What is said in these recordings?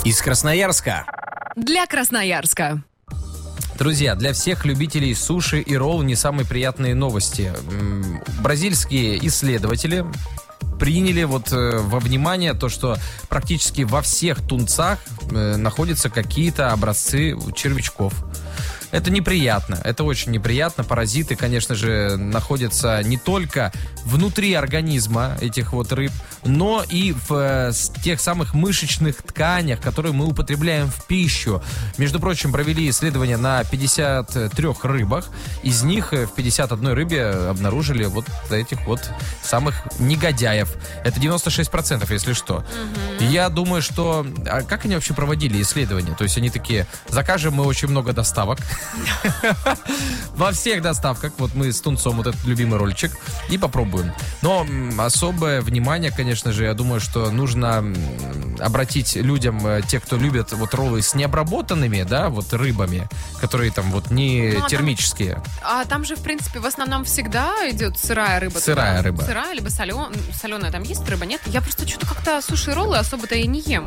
Из Красноярска. Для Красноярска. Друзья, для всех любителей суши и ролл не самые приятные новости. Бразильские исследователи приняли во внимание то, что практически во всех тунцах находятся какие-то образцы червячков. Это неприятно, это очень неприятно. Паразиты, конечно же, находятся не только внутри организма этих рыб, но и в тех самых мышечных тканях, которые мы употребляем в пищу. Между прочим, провели исследования на 53 рыбах. Из них в 51 рыбе обнаружили этих самых негодяев. Это 96%, если что. Я думаю, что... А как они вообще проводили исследования? То есть они такие: закажем мы очень много доставок. Во всех доставках. Мы с тунцом, этот любимый ролльчик, и попробуем. Но особое внимание, конечно же, я думаю, что нужно обратить людям, те, кто любят роллы с необработанными, рыбами, которые там не термические. Там же, в принципе, в основном всегда идет сырая рыба. Сырая рыба. Сырая, либо соленая. Там есть рыба, нет? Я просто что-то как-то суши-роллы особо-то и не ем.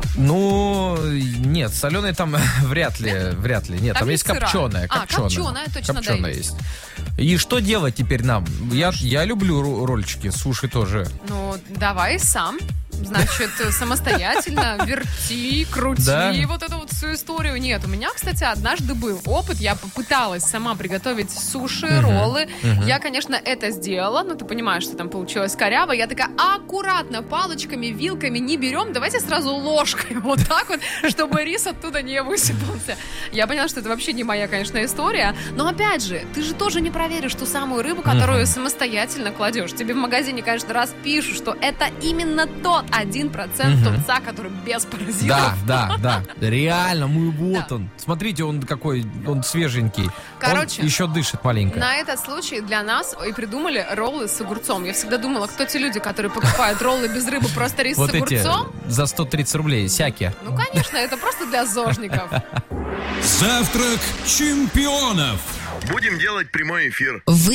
Нет, соленая там вряд ли. Нет, там есть копченая. Копченая, точно, копченая да, есть. И что делать теперь нам? Я люблю ролльчики, суши тоже. Давай сам. Значит, самостоятельно верти, крути, эту всю историю. Нет, у меня, кстати, однажды был опыт. Я попыталась сама приготовить суши, роллы. Я, конечно, это сделала, но ты понимаешь, что там получилось коряво. Я такая: аккуратно, палочками, вилками не берем, давайте сразу ложкой. Чтобы рис оттуда не высыпался. Я поняла, что это вообще не моя, конечно, история. Но опять же, ты же тоже не проверишь ту самую рыбу, которую самостоятельно кладешь. Тебе в магазине каждый раз пишут, что это именно тот 1% тунца, который без паразитов. Да. Реально, он. Смотрите, он какой, он свеженький. Короче, он еще дышит маленько. На этот случай для нас и придумали роллы с огурцом. Я всегда думала, кто те люди, которые покупают роллы без рыбы, просто рис с огурцом. Эти за 130 рублей, сяки. Конечно, это просто для зожников. Завтрак чемпионов. Будем делать прямой эфир. Вы